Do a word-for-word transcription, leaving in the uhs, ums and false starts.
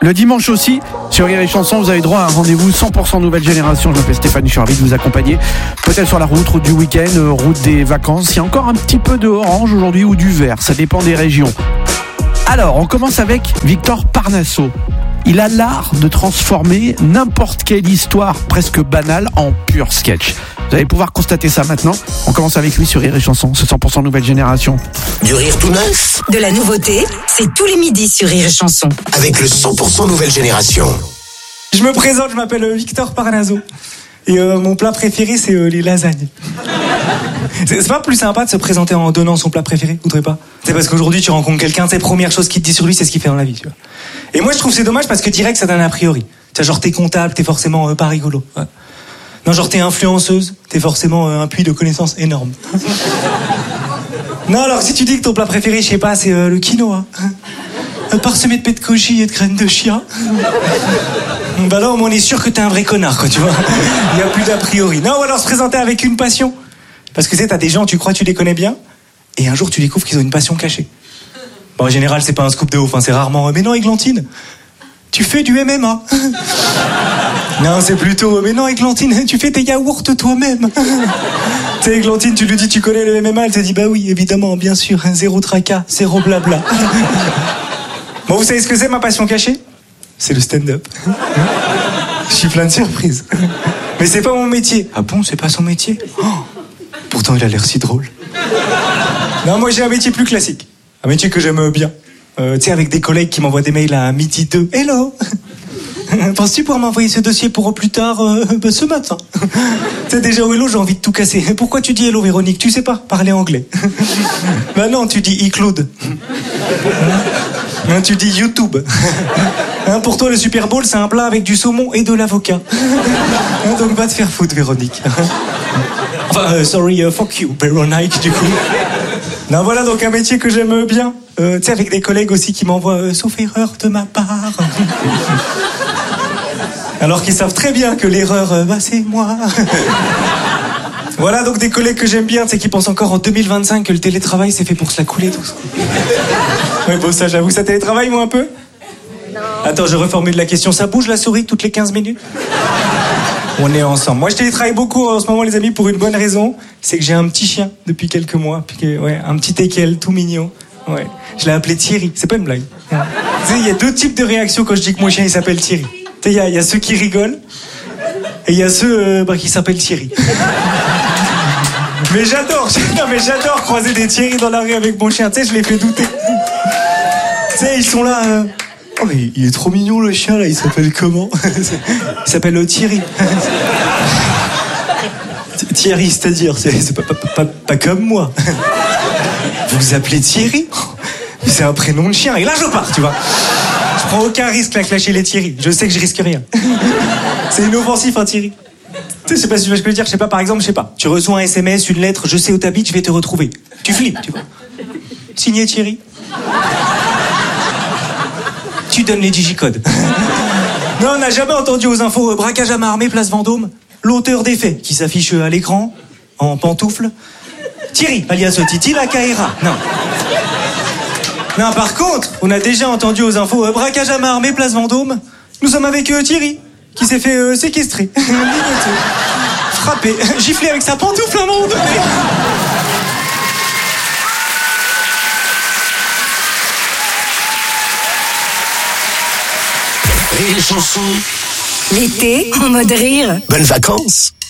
Le dimanche aussi, sur Rire et Chanson, vous avez droit à un rendez-vous cent pour cent nouvelle génération. Je m'appelle Stéphane, je suis ravi de vous accompagner. Peut-être sur la route, route du week-end, euh, route des vacances. Il y a encore un petit peu de orange aujourd'hui ou du vert, ça dépend des régions. Alors, on commence avec Victor Parnasso. Il a l'art de transformer n'importe quelle histoire presque banale en pur sketch. Vous allez pouvoir constater ça maintenant. On commence avec lui sur Rire et Chanson, c'est cent pour cent nouvelle génération. Du rire tout neuf. De la nouveauté, c'est tous les midis sur Rire et Chanson. Avec le cent pour cent nouvelle génération. Je me présente, je m'appelle Victor Parnasso. Et euh, mon plat préféré, c'est euh, les lasagnes. C'est, c'est pas plus sympa de se présenter en donnant son plat préféré, vous trouvez pas? C'est parce qu'aujourd'hui, tu rencontres quelqu'un, c'est la première chose qu'il te dit sur lui, c'est ce qu'il fait dans la vie, tu vois. Et moi, je trouve que c'est dommage parce que direct, ça donne un a priori. Tu vois, genre, t'es comptable, t'es forcément euh, pas rigolo. Ouais. Non, genre, t'es influenceuse, t'es forcément euh, un puits de connaissances énorme. Non, alors, si tu dis que ton plat préféré, je sais pas, c'est euh, le quinoa. Euh, parsemé de pets de koji et de graines de chia. Bah là, au moins, on est sûr que t'es un vrai connard, quoi, tu vois. Il n'y a plus d'a priori. Non, ou alors se présenter avec une passion. Parce que tu sais, t'as des gens, tu crois que tu les connais bien, et un jour, tu découvres qu'ils ont une passion cachée. Bon, en général, c'est pas un scoop de ouf, hein, c'est rarement. Mais non, Églantine, tu fais du M M A. Non, c'est plutôt. Mais non, Églantine, tu fais tes yaourts toi-même. Tu sais, Églantine, tu lui dis, tu connais le M M A, elle te dit, bah oui, évidemment, bien sûr, zéro tracas, zéro blabla. Bon, vous savez ce que c'est, ma passion cachée? C'est le stand-up. Je suis plein de surprises. Mais c'est pas mon métier. Ah bon, c'est pas son métier? Oh, pourtant, il a l'air si drôle. Non, moi, j'ai un métier plus classique. Un métier que j'aime bien. Euh, tu sais, avec des collègues qui m'envoient des mails à midi deux. Hello. Penses-tu pouvoir m'envoyer ce dossier pour plus tard, euh, bah, ce matin? Tu sais, déjà au hello, j'ai envie de tout casser. Pourquoi tu dis hello, Véronique? Tu sais pas parler anglais. Bah non, tu dis e-Claude. Hein, tu dis YouTube. Hein, pour toi, le Super Bowl, c'est un plat avec du saumon et de l'avocat. Hein, donc va te faire foutre, Véronique. Enfin, euh, sorry, uh, fuck you, Véronique, du coup. Non, voilà, donc un métier que j'aime bien. Euh, tu sais, avec des collègues aussi qui m'envoient euh, sauf erreur de ma part. Alors qu'ils savent très bien que l'erreur, euh, bah, c'est moi. Voilà, donc des collègues que j'aime bien, tu sais, qui pensent encore en deux mille vingt-cinq que le télétravail, c'est fait pour se la couler tous. Ouais, bon, ça, j'avoue, ça télétravaille, moi, un peu? Non. Attends, je reformule la question. Ça bouge la souris toutes les quinze minutes? On est ensemble. Moi, je télétravaille beaucoup en ce moment, les amis, pour une bonne raison. C'est que j'ai un petit chien depuis quelques mois. Puis, ouais, un petit teckel tout mignon. Ouais. Je l'ai appelé Thierry. C'est pas une blague. Tu sais, il y a deux types de réactions quand je dis que mon chien, il s'appelle Thierry. Tu sais, il y a, il y a ceux qui rigolent. Et il y a ceux euh, bah, qui s'appellent Thierry. Mais j'adore, non mais j'adore croiser des Thierry dans la rue avec mon chien. Tu sais, je les fais douter. Tu sais, ils sont là. Euh... Oh mais il est trop mignon le chien là. Il s'appelle comment? Il s'appelle euh, Thierry. Thierry, c'est-à-dire, c'est, c'est pas, pas, pas, pas comme moi. Vous vous appelez Thierry? C'est un prénom de chien. Et là, je pars, tu vois. Je prends aucun risque à clasher les Thierry. Je sais que je risque rien. C'est inoffensif, hein, Thierry. Tu sais, je sais pas si tu vois ce que je veux dire. Je sais pas, par exemple, je sais pas. Tu reçois un S M S, une lettre, je sais où t'habites, je vais te retrouver. Tu flippes, tu vois. Signé Thierry. Tu donnes les digicodes. Non, on n'a jamais entendu aux infos euh, braquage à main armée, place Vendôme. L'auteur des faits qui s'affiche à l'écran, en pantoufle. Thierry, alias Titi la Caïra. Non. Non, par contre, on a déjà entendu aux infos euh, braquage à main armée, place Vendôme. Nous sommes avec euh, Thierry, qui s'est fait euh, séquestrer. Frappé, giflé avec sa pantoufle à un moment donné. Rire et Chanson. L'été, en mode rire. Bonnes vacances.